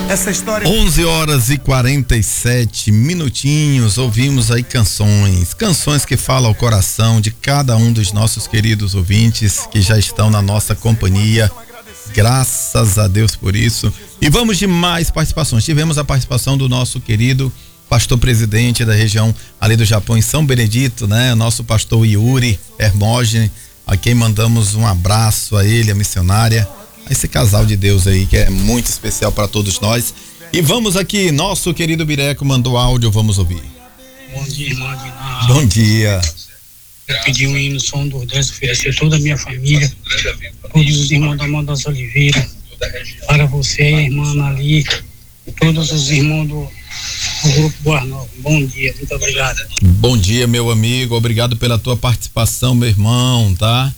Essa história. 11 horas e 47 minutinhos, ouvimos aí canções que falam ao coração de cada um dos nossos queridos ouvintes que já estão na nossa companhia. Graças a Deus por isso. E vamos de mais participações. Tivemos a participação do nosso querido pastor presidente da região ali do Japão, em São Benedito, né? O nosso pastor Yuri Hermógenes, a quem mandamos um abraço a ele, a missionária, a esse casal de Deus aí, que é muito especial para todos nós. E vamos aqui, nosso querido Bireco mandou áudio, vamos ouvir. Bom dia, irmã Aguinaldo. Bom dia. Eu pedi um hino Som do Nordeste, oferecer toda a minha família, todos os irmãos da Mão das Oliveiras, para você, irmã Anali, e todos os irmãos do Grupo Boa Nova. Bom dia, muito obrigado. Bom dia, meu amigo, obrigado pela tua participação, meu irmão, tá?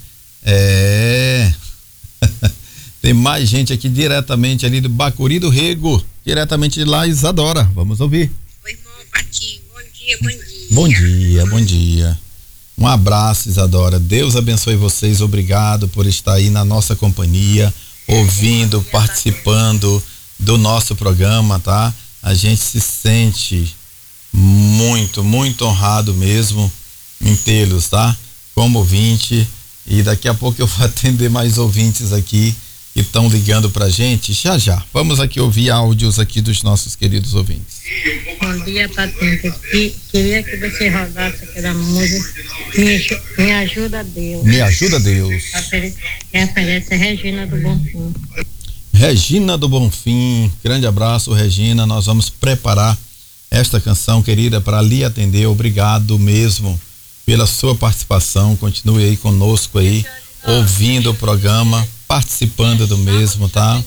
Tem mais gente aqui diretamente ali do Bacuri do Rego, diretamente de lá, Isadora, vamos ouvir. Oi, irmão Patinho, bom dia, bom dia. Bom dia, bom dia. Um abraço, Isadora. Deus abençoe vocês. Obrigado por estar aí na nossa companhia, ouvindo, participando do nosso programa, tá? A gente se sente muito, muito honrado mesmo em tê-los, tá? Como ouvinte. E daqui a pouco eu vou atender mais ouvintes aqui que estão ligando pra gente. Já. Vamos aqui ouvir áudios aqui dos nossos queridos ouvintes. Bom dia, Patrícia. Queria que você rodasse aquela música Me Ajuda Deus. Me Ajuda Deus. Quem oferece é Regina do Bonfim. Regina do Bonfim, grande abraço, Regina. Nós vamos preparar esta canção, querida, para lhe atender. Obrigado mesmo pela sua participação. Continue aí conosco aí, ouvindo o programa, participando do mesmo, tá?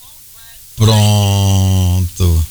Pronto.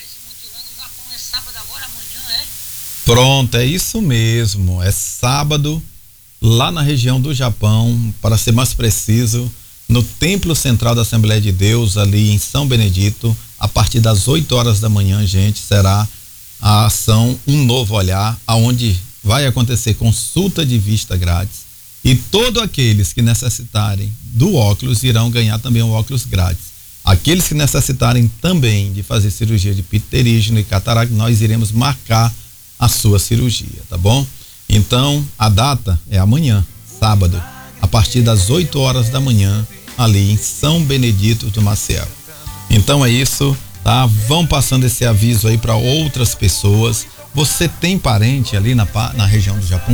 Pronto, é isso mesmo. É sábado, lá na região do Japão, para ser mais preciso, no Templo Central da Assembleia de Deus, ali em São Benedito, a partir das 8 horas da manhã, gente, será a ação Um Novo Olhar, aonde vai acontecer consulta de vista grátis e todos aqueles que necessitarem do óculos irão ganhar também o óculos grátis. Aqueles que necessitarem também de fazer cirurgia de pterígino e catarata, nós iremos marcar a sua cirurgia, tá bom? Então, a data é amanhã, sábado, a partir das 8 horas da manhã, ali em São Benedito do Maciel. Então é isso, tá? Vão passando esse aviso aí para outras pessoas. Você tem parente ali na região do Japão?